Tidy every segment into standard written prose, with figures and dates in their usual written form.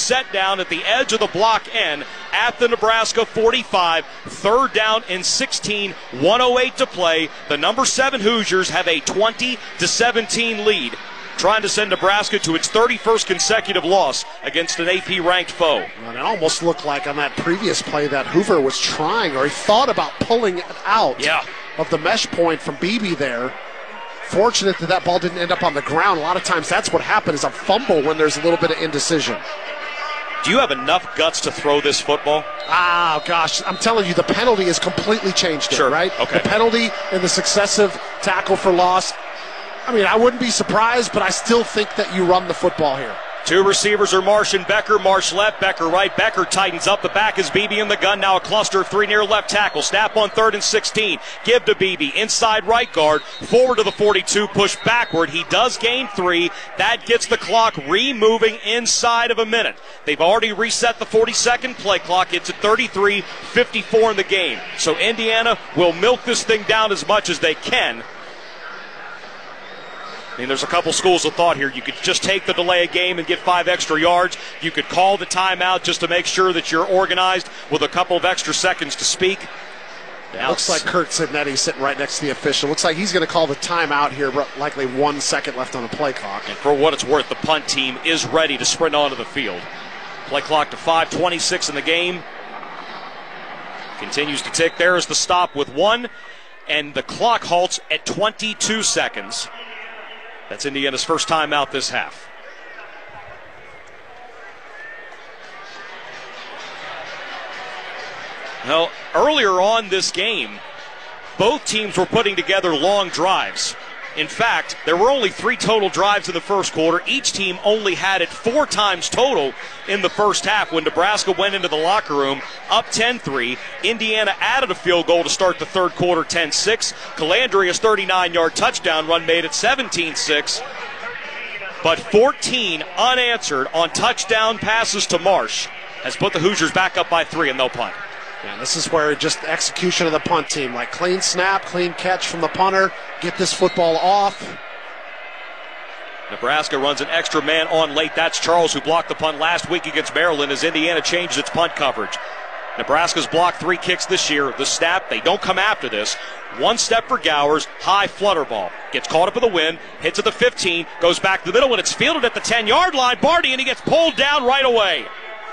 set down at the edge of the block end at the Nebraska 45. 3rd down and 16, 1:08 to play. The number 7 Hoosiers have a 20-17 lead, trying to send Nebraska to its 31st consecutive loss against an AP-ranked foe. Well, it almost looked like on that previous play that Hoover was trying, or he thought about pulling it out of the mesh point from Beebe there. Fortunate that ball didn't end up on the ground. A lot of times that's what happens, is a fumble when there's a little bit of indecision. Do you have enough guts to throw this football? Ah, gosh, I'm telling you, the penalty has completely changed it, right? Okay. The penalty and the successive tackle for loss. I mean, I wouldn't be surprised, but I still think that you run the football here. 2 receivers are Marsh and Becker. Marsh left, Becker right. Becker tightens up. The back is Beebe in the gun. Now a cluster of 3 near left tackle. Snap on 3rd and 16. Give to Beebe. Inside right guard. Forward to the 42. Push backward. He does gain 3. That gets the clock removing inside of a minute. They've already reset the 40-second play clock. It's at 33:54 in the game. So Indiana will milk this thing down as much as they can. I mean, there's a couple schools of thought here. You could just take the delay of game and get 5 extra yards. You could call the timeout just to make sure that you're organized with a couple of extra seconds to speak. It looks like Kurt Sidnetti sitting right next to the official. Looks like he's going to call the timeout here, likely 1 second left on the play clock. And for what it's worth, the punt team is ready to sprint onto the field. Play clock to 5:26 in the game. Continues to tick. There is the stop with 1, and the clock halts at 22 seconds. That's Indiana's first time out this half. Now, earlier on this game, both teams were putting together long drives. In fact, there were only 3 total drives in the first quarter. Each team only had it 4 times total in the first half. When Nebraska went into the locker room up 10-3, Indiana added a field goal to start the third quarter, 10-6. Calandria's 39-yard touchdown run made it 17-6. But 14 unanswered on touchdown passes to Marsh has put the Hoosiers back up by 3, and they'll punt. Yeah, this is where just the execution of the punt team, like clean snap, clean catch from the punter, get this football off. Nebraska runs an extra man on late. That's Charles, who blocked the punt last week against Maryland, as Indiana changed its punt coverage. Nebraska's blocked 3 kicks this year. The snap, they don't come after this. 1 step for Gowers, high flutter ball. Gets caught up in the wind, hits at the 15, goes back to the middle, and it's fielded at the 10-yard line. Barty, and he gets pulled down right away.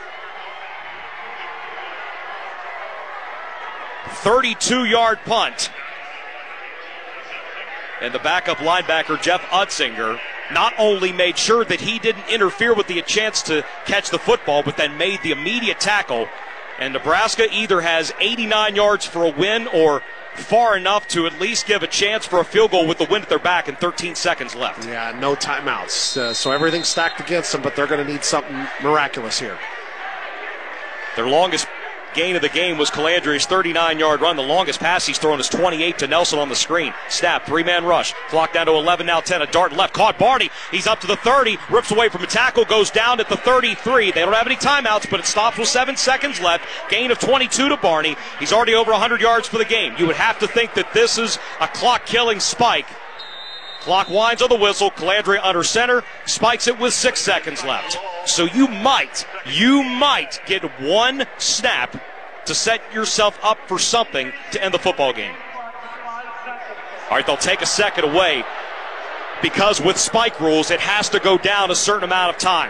32-yard punt. And the backup linebacker, Jeff Utzinger, not only made sure that he didn't interfere with the chance to catch the football, but then made the immediate tackle. And Nebraska either has 89 yards for a win or far enough to at least give a chance for a field goal with the wind at their back and 13 seconds left. Yeah, no timeouts. So everything's stacked against them, but they're going to need something miraculous here. Their longest gain of the game was Calandria's 39-yard run. The longest pass he's thrown is 28 to Nelson on the screen. Snap, 3-man rush. Clock down to 11, now 10. A dart left, caught Barty. He's up to the 30, rips away from a tackle, goes down at the 33. They don't have any timeouts, but it stops with 7 seconds left. Gain of 22 to Barney. He's already over 100 yards for the game. You would have to think that this is a clock-killing spike. Clock winds on the whistle. Calandria under center, spikes it with 6 seconds left. So you might get 1 snap to set yourself up for something to end the football game. All right, they'll take a second away because with spike rules, it has to go down a certain amount of time.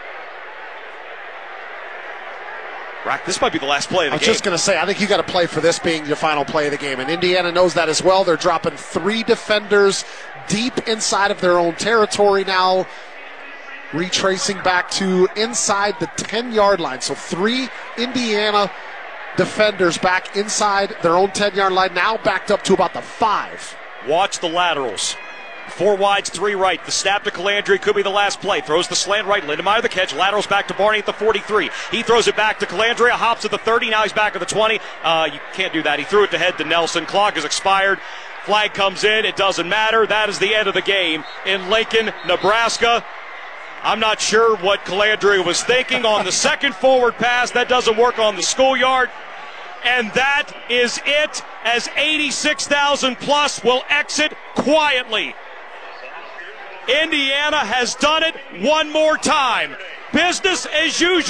Rack, this might be the last play of the game. I was just going to say, I think you got to play for this being your final play of the game, and Indiana knows that as well. They're dropping 3 defenders deep inside of their own territory now, retracing back to inside the 10-yard line. So 3 Indiana defenders back inside their own 10-yard line, now backed up to about the 5. Watch the laterals. 4 wides, 3 right. The snap to Calandria could be the last play. Throws the slant right. Lindemeyer the catch. Laterals back to Barney at the 43. He throws it back to Calandria. Hops at the 30. Now he's back at the 20. You can't do that. He threw it to head to Nelson. Clock is expired. Flag comes in. It doesn't matter. That is the end of the game in Lincoln, Nebraska. I'm not sure what Calandria was thinking on the second forward pass. That doesn't work on the schoolyard. And that is it, as 86,000 plus will exit quietly. Indiana has done it one more time. Business as usual.